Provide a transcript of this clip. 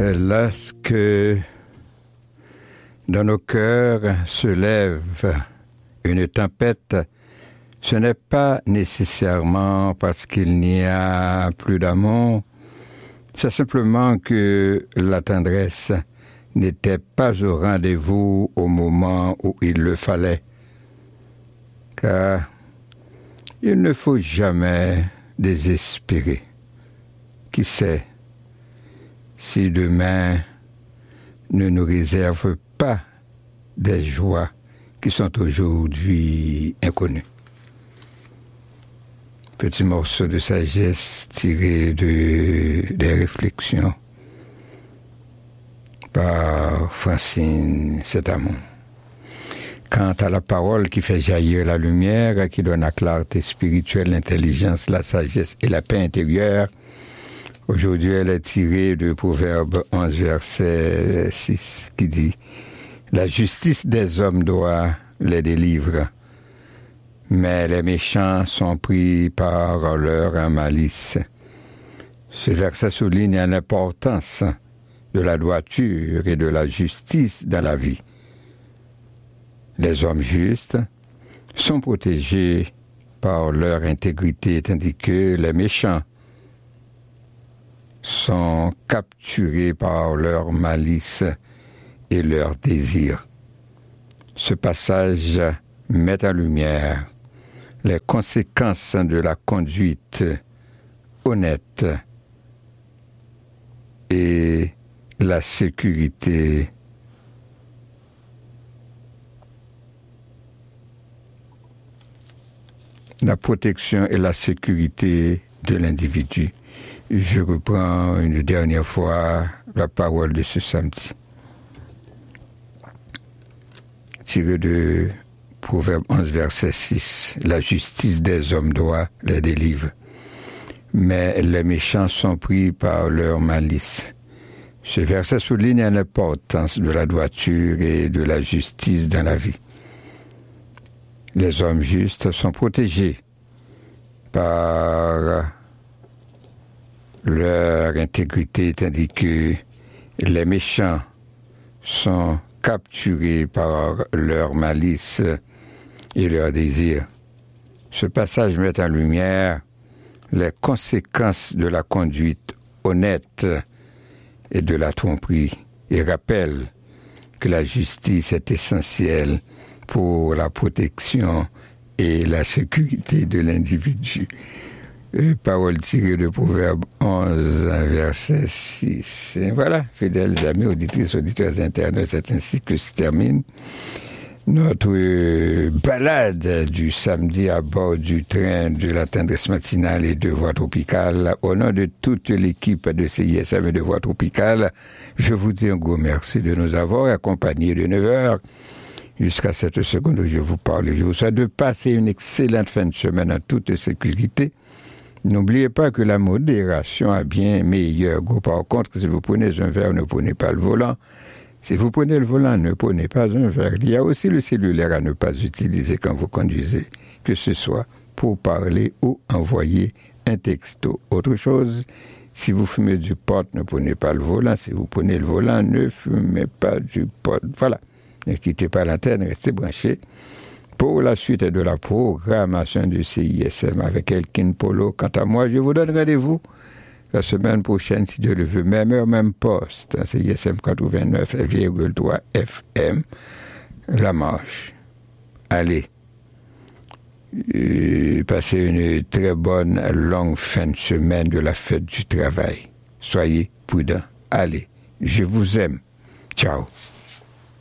Lorsque dans nos cœurs se lève une tempête, ce n'est pas nécessairement parce qu'il n'y a plus d'amour, c'est simplement que la tendresse n'était pas au rendez-vous au moment où il le fallait. Car il ne faut jamais désespérer. Qui sait si demain ne nous réserve pas des joies qui sont aujourd'hui inconnues. Petit morceau de sagesse tiré des réflexions par Francine Cet-Amour. Quant à la parole qui fait jaillir la lumière, qui donne la clarté spirituelle, l'intelligence, la sagesse et la paix intérieure, aujourd'hui elle est tirée de Proverbe 11, verset 6, qui dit « La justice des hommes doit les délivrer, mais les méchants sont pris par leur malice. » Ce verset souligne l'importance de la droiture et de la justice dans la vie. Les hommes justes sont protégés par leur intégrité, tandis que les méchants sont capturés par leur malice et leur désir. Ce passage met en lumière les conséquences de la conduite honnête et la sécurité la protection et la sécurité de l'individu. Je reprends une dernière fois la parole de ce samedi. Tiré de Proverbe 11, verset 6. La justice des hommes doit les délivrer, mais les méchants sont pris par leur malice. Ce verset souligne l'importance de la droiture et de la justice dans la vie. Les hommes justes sont protégés par leur intégrité, tandis que les méchants sont capturés par leur malice et leur désir. Ce passage met en lumière les conséquences de la conduite honnête et de la tromperie et rappelle que la justice est essentielle pour la protection et la sécurité de l'individu. Parole tirée de Proverbe 11, verset 6. Et voilà, fidèles amis, auditrices, auditeurs internautes, c'est ainsi que se termine notre balade du samedi à bord du train de la tendresse matinale et de Voix Tropicale. Au nom de toute l'équipe de CISM et de Voix Tropicale, je vous dis un gros merci de nous avoir accompagnés de 9h jusqu'à cette seconde où je vous parle. Je vous souhaite de passer une excellente fin de semaine en toute sécurité. N'oubliez pas que la modération a bien meilleur goût. Par contre, si vous prenez un verre, ne prenez pas le volant. Si vous prenez le volant, ne prenez pas un verre. Il y a aussi le cellulaire à ne pas utiliser quand vous conduisez, que ce soit pour parler ou envoyer un texto. Autre chose, si vous fumez du pot, ne prenez pas le volant. Si vous prenez le volant, ne fumez pas du pot. Voilà. Ne quittez pas l'antenne, restez branchés pour la suite de la programmation du CISM avec Elkin Polo. Quant à moi, je vous donne rendez-vous la semaine prochaine, si Dieu le veut, même heure, même poste, à CISM 89,3 FM, La Marche. Allez, passez une très bonne, longue fin de semaine de la fête du travail. Soyez prudents. Allez, je vous aime. Ciao.